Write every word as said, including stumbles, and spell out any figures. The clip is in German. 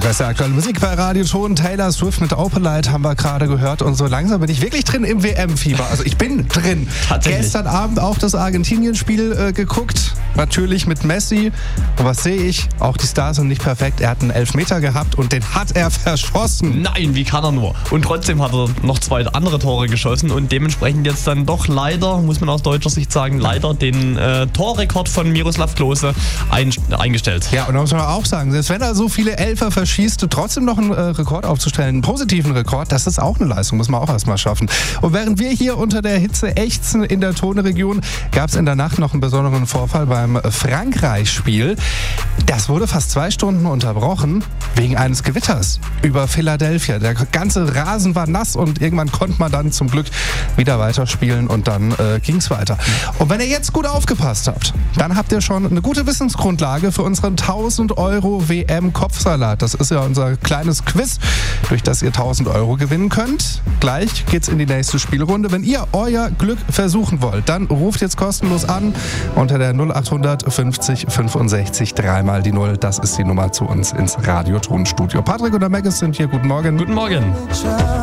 beste aktuelle Musik bei Radio Ton. Taylor Swift mit Opalite haben wir gerade gehört. Und so langsam bin ich wirklich drin im W M-Fieber. Also ich bin drin. Gestern Abend auch das Argentinien-Spiel äh, geguckt. Natürlich mit Messi. Und was sehe ich? Auch die Stars sind nicht perfekt. Er hat einen Elfmeter gehabt und den hat er verschossen. Nein, wie kann er nur? Und trotzdem hat er noch zwei andere Tore geschossen und dementsprechend jetzt dann doch leider, muss man aus deutscher Sicht sagen, leider den äh, Torrekord von Miroslav Klose ein, eingestellt. Ja, und da muss man auch sagen, selbst wenn er so viele Elfer verschießt, trotzdem noch einen äh, Rekord aufzustellen, einen positiven Rekord, das ist auch eine Leistung, muss man auch erstmal schaffen. Und während wir hier unter der Hitze ächzen in der Tonregion, gab es in der Nacht noch einen besonderen Vorfall beim Frankreich-Spiel. Das wurde fast zwei Stunden unterbrochen wegen eines Gewitters über Philadelphia. Der ganze Rasen war nass und irgendwann konnte man dann zum Glück wieder weiterspielen und dann äh, ging es weiter. Und wenn ihr jetzt gut aufgepasst habt, dann habt ihr schon eine gute Wissensgrundlage für unseren tausend Euro W M-Kopfsalat. Das ist ja unser kleines Quiz, durch das ihr tausend Euro gewinnen könnt. Gleich geht's in die nächste Spielrunde. Wenn ihr euer Glück versuchen wollt, dann ruft jetzt kostenlos an unter der null achthundert fünfzig fünfundsechzig dreimal die Null. Das ist die Nummer zu uns ins Radiotonstudio. Patrick und der Maggis sind hier. Guten Morgen. Guten Morgen.